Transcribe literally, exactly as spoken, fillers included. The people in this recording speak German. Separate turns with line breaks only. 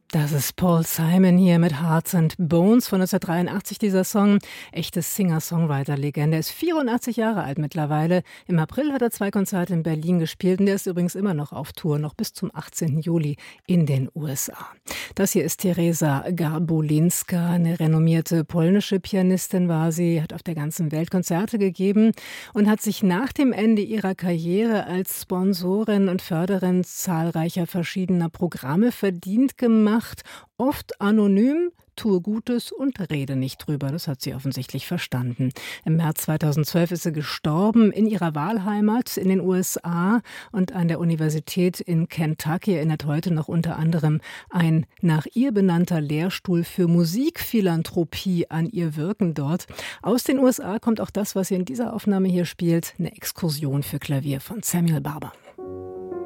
Das ist Paul Simon hier mit Hearts and Bones von neunzehnhundertdreiundachtzig, dieser Song. Echte Singer-Songwriter-Legende. Er ist vierundachtzig Jahre alt mittlerweile. Im April hat er zwei Konzerte in Berlin gespielt und der ist übrigens immer noch auf Tour, noch bis zum achtzehnten Juli in den U S A. Das hier ist Teresa Garbulinska, eine renommierte polnische Pianistin war sie, hat auf der ganzen Welt Konzerte gegeben und hat sich nach dem Ende ihrer Karriere als Sponsorin und Förderin zahlreicher verschiedener Programme verdient gemacht. Oft anonym, tue Gutes und rede nicht drüber. Das hat sie offensichtlich verstanden. Im März zweitausendzwölf ist sie gestorben in ihrer Wahlheimat in den U S A und an der Universität in Kentucky erinnert heute noch unter anderem ein nach ihr benannter Lehrstuhl für Musikphilanthropie an ihr Wirken dort. Aus den U S A kommt auch das, was sie in dieser Aufnahme hier spielt, eine Exkursion für Klavier von Samuel Barber.